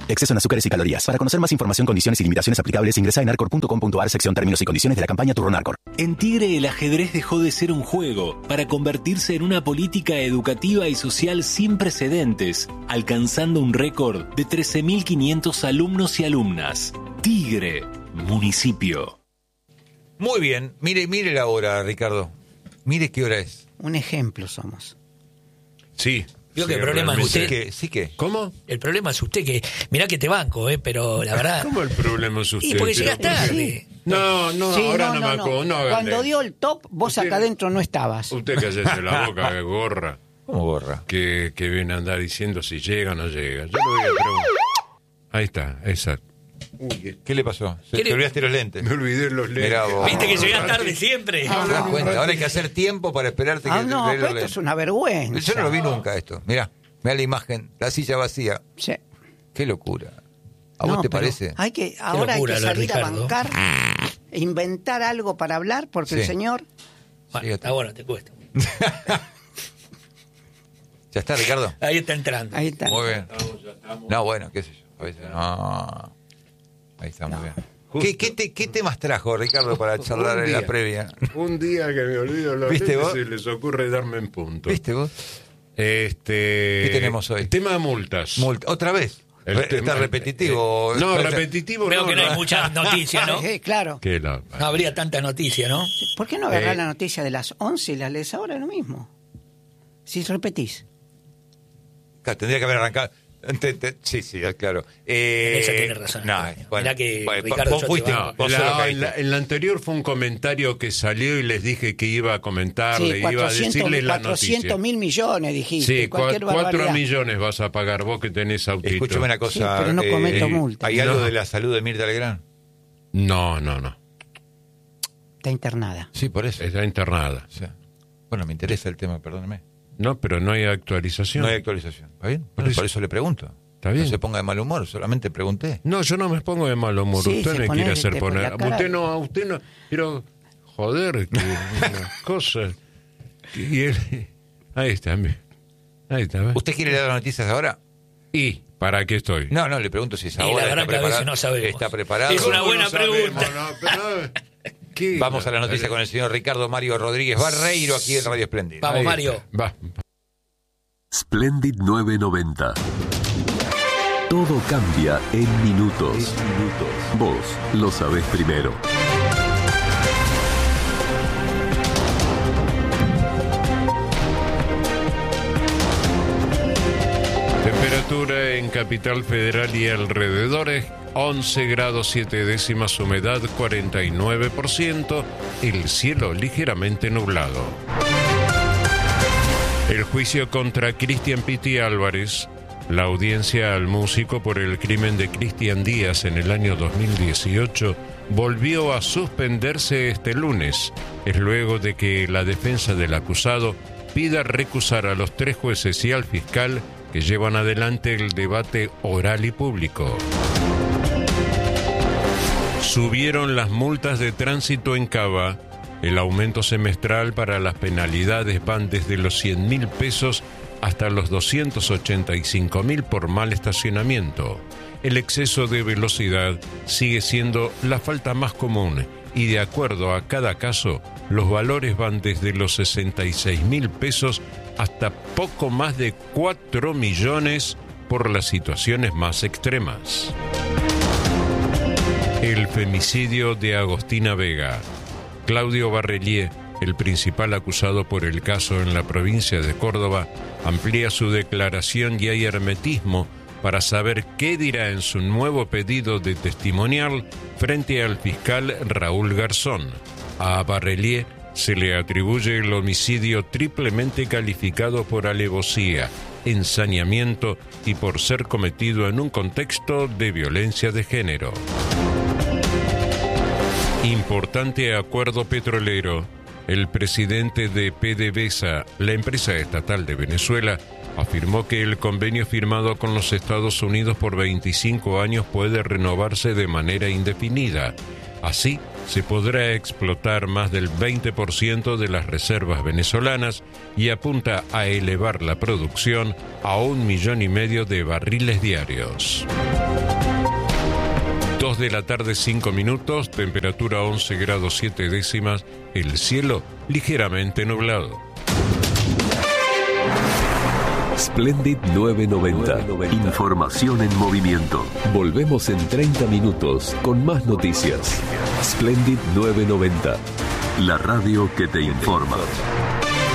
Exceso en azúcares y calorías. Para conocer más información, condiciones y limitaciones aplicables, ingresa en arcor.com.ar, sección términos y condiciones de la campaña Turrón Arcor. En Tigre, el ajedrez dejó de ser un juego para convertirse en una política educativa y social sin precedentes, alcanzando un récord de 13.500 alumnos y alumnas. Tigre, municipio. Muy bien, mire la hora, Ricardo. Mire qué hora es. Un ejemplo somos. Sí. Creo que el problema es usted. Sí que. ¿Cómo? El problema es usted, que mirá que te banco, pero la verdad. ¿Cómo el problema es usted? Y porque llegas tarde. No, sí, ahora no me acuerdo. No, cuando dio el top, vos usted, acá adentro no estabas. Usted cállese la boca, que gorra. ¿Cómo gorra? Que viene a andar diciendo si llega o no llega. Yo lo voy a preguntar. Ahí está, exacto. Uy, ¿qué le pasó? Te olvidaste los lentes. Me olvidé los lentes. Mirá vos. Viste que llegas tarde siempre. ¿Te das cuenta? Ahora hay que hacer tiempo para esperarte que no, pero esto es una vergüenza. Yo no lo vi nunca esto. Mirá la imagen, la silla vacía. Sí. Qué locura. ¿A vos te parece? Ahora hay que salir a bancar, inventar algo para hablar, porque el señor... Bueno, está bueno, te cuesta. ¿Ya está, Ricardo? Ahí está entrando. Ahí está. Muy bien. No, bueno, qué sé yo. A veces no. Ahí está, muy bien. ¿Qué temas trajo, Ricardo, para charlar en la previa? Un día que me olvido los lentes se les ocurre darme en punto. ¿Viste vos? ¿Qué tenemos hoy? El tema de multas. ¿Otra vez? ¿Está repetitivo? No, repetitivo Creo no. que no hay muchas noticias, ¿no? Claro. No habría tanta noticia, ¿no? ¿Por qué no agarrar la noticia de las 11 y la lees ahora lo mismo? Si repetís. Claro, tendría que haber arrancado... Sí, claro. Esa tiene razón. Mirá que Ricardo en la anterior fue un comentario que salió y les dije que iba a comentarle, iba a decirle la noticia. 400.000 millones, dijiste. Sí, 4 millones vas a pagar vos que tenés autito. Escúchame una cosa. Sí, pero no cometo multa. ¿Hay algo de la salud de Mirta Legrand? No. Está internada. Sí, por eso. Está internada. Sí. Bueno, me interesa el tema, perdóneme. No, pero no hay actualización. No hay actualización. ¿Está bien? Por eso le pregunto. Está bien. No se ponga de mal humor, solamente pregunté. No, yo no me pongo de mal humor. Sí, usted me quiere hacer poner. Usted no. Pero, joder, que unas cosas. Y él. Ahí está, ¿ves? ¿Usted quiere dar las noticias ahora? ¿Y para qué estoy? No, le pregunto si es ahora. La verdad que a veces no sabemos. ¿Está preparado? Es una buena pregunta. Vamos a la noticia con el señor Ricardo Mario Rodríguez Barreiro aquí en Radio Espléndid. Vamos, Mario. Va. Splendid 990. Todo cambia en minutos. Vos lo sabés primero. Temperatura en Capital Federal y alrededores, 11 grados 7 décimas, humedad 49%, el cielo ligeramente nublado. El juicio contra Cristian Piti Álvarez, la audiencia al músico por el crimen de Cristian Díaz en el año 2018, volvió a suspenderse este lunes. Es luego de que la defensa del acusado pida recusar a los 3 jueces y al fiscal que llevan adelante el debate oral y público. Subieron las multas de tránsito en Cava. El aumento semestral para las penalidades van desde los 100.000 pesos hasta los 285.000 por mal estacionamiento. El exceso de velocidad sigue siendo la falta más común y de acuerdo a cada caso, los valores van desde los 66.000 pesos hasta poco más de 4 millones por las situaciones más extremas. El femicidio de Agostina Vega. Claudio Barrelier, el principal acusado por el caso en la provincia de Córdoba, amplía su declaración y hay hermetismo para saber qué dirá en su nuevo pedido de testimonial frente al fiscal Raúl Garzón. A Barrelier se le atribuye el homicidio triplemente calificado por alevosía, ensañamiento y por ser cometido en un contexto de violencia de género. Importante acuerdo petrolero. El presidente de PDVSA, la empresa estatal de Venezuela, afirmó que el convenio firmado con los Estados Unidos por 25 años puede renovarse de manera indefinida. Así, se podrá explotar más del 20% de las reservas venezolanas y apunta a elevar la producción a 1,5 millones de barriles diarios. 2 de la tarde, 5 minutos, temperatura 11 grados 7 décimas, el cielo ligeramente nublado. Splendid 990. Información en movimiento. Volvemos en 30 minutos con más noticias. Splendid 990. La radio que te informa.